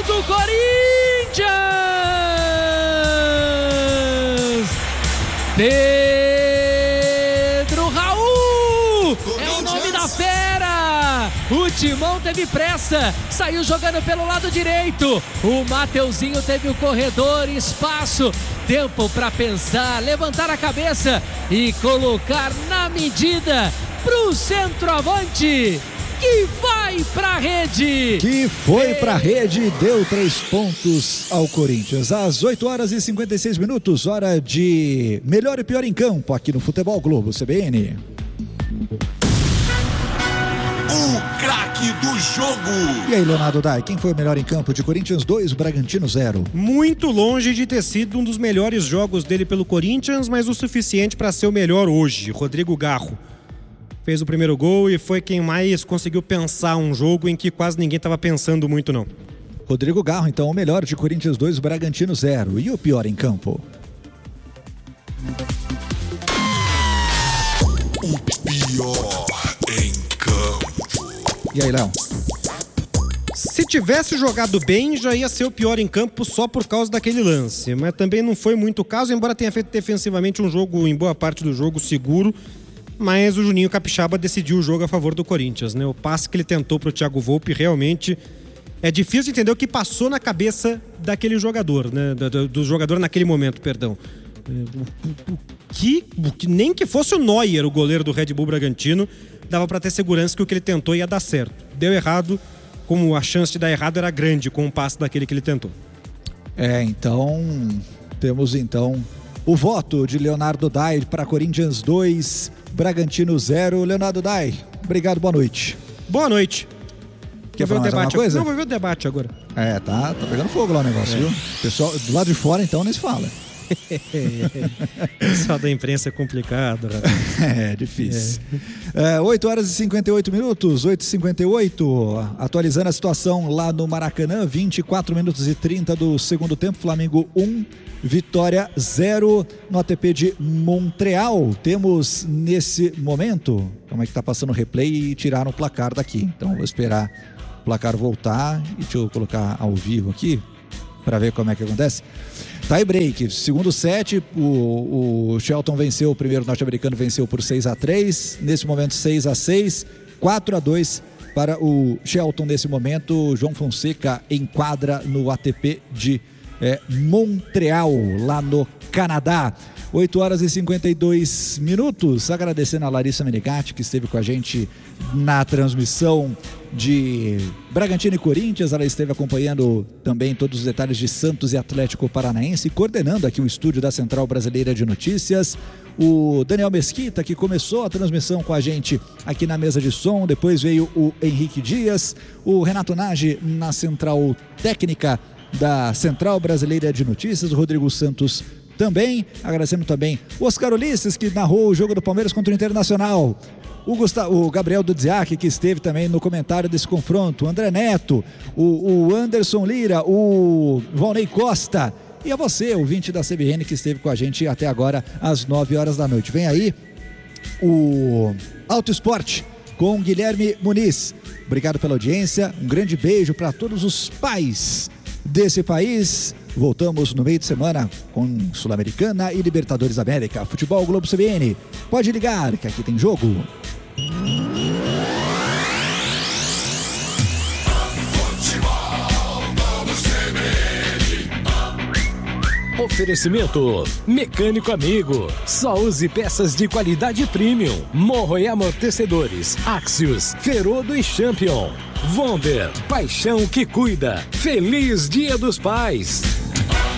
do Corinthians! Pedro Raul! É o nome da fera! O Timão teve pressa, saiu jogando pelo lado direito. O Mateuzinho teve o corredor, espaço, tempo para pensar, levantar a cabeça e colocar na medida pro centroavante, que vai pra rede. Que foi pra rede e deu 3 pontos ao Corinthians. Às 8h56, hora de melhor e pior em campo aqui no Futebol Globo CBN. O craque do jogo. E aí, Leonardo Dai, quem foi o melhor em campo de Corinthians 2, Bragantino 0? Muito longe de ter sido um dos melhores jogos dele pelo Corinthians, mas o suficiente para ser o melhor hoje. Rodrigo Garro fez o primeiro gol e foi quem mais conseguiu pensar um jogo em que quase ninguém estava pensando muito, não. Rodrigo Garro, então, o melhor de Corinthians 2, Bragantino 0. E o pior em campo? O pior em campo. E aí, Léo? Se tivesse jogado bem, já ia ser o pior em campo só por causa daquele lance. Mas também não foi muito o caso, embora tenha feito defensivamente um jogo, em boa parte do jogo, seguro. Mas o Juninho Capixaba decidiu o jogo a favor do Corinthians, né? O passe que ele tentou pro Thiago Volpi realmente é difícil entender o que passou na cabeça daquele jogador, né? Do jogador naquele momento, perdão. Que nem que fosse o Neuer, o goleiro do Red Bull Bragantino, dava para ter segurança que o que ele tentou ia dar certo. Deu errado, como a chance de dar errado era grande com o passe daquele que ele tentou. Então, temos o voto de Leonardo Dai para Corinthians 2, Bragantino 0. Leonardo Dai, obrigado, boa noite. Boa noite. Quer falar mais alguma coisa? Não, vou ver o debate agora. Tá pegando fogo lá o negócio, viu? Pessoal, do lado de fora, então, nem se fala. Só da imprensa é complicado, rapaz. É difícil. 8h58, 8h58, atualizando a situação lá no Maracanã, 24 minutos e 30 do segundo tempo, Flamengo 1, Vitória 0 no ATP de Montreal. Temos nesse momento, como é que tá passando o replay e tiraram o placar daqui, então vou esperar o placar voltar e deixa eu colocar ao vivo aqui para ver como é que acontece. Tie break, segundo set, o Shelton venceu, o primeiro norte-americano venceu por 6-3, nesse momento 6-6, 4-2 para o Shelton nesse momento. João Fonseca enquadra no ATP de Montreal, lá no Canadá. 8h52, agradecendo a Larissa Menegatti, que esteve com a gente na transmissão de Bragantino e Corinthians. Ela esteve acompanhando também todos os detalhes de Santos e Atlético Paranaense, coordenando aqui o estúdio da Central Brasileira de Notícias. O Daniel Mesquita, que começou a transmissão com a gente aqui na mesa de som, depois veio o Henrique Dias, o Renato Nagy na Central Técnica da Central Brasileira de Notícias, o Rodrigo Santos também, agradecendo também o Oscar Ulisses, que narrou o jogo do Palmeiras contra o Internacional, o Gabriel Dudziak, que esteve também no comentário desse confronto, o André Neto, o Anderson Lira, o Valnei Costa, e a você, ouvinte da CBN, que esteve com a gente até agora às 9 horas da noite. Vem aí o Auto Esporte com Guilherme Muniz. Obrigado pela audiência, um grande beijo para todos os pais desse país. Voltamos no meio de semana com Sul-Americana e Libertadores América. Futebol Globo CBN. Pode ligar, que aqui tem jogo. Oferecimento Mecânico Amigo. Só use peças de qualidade premium. Morro e amortecedores. Axios, Ferodo e Champion. Vonder, paixão que cuida. Feliz Dia dos Pais.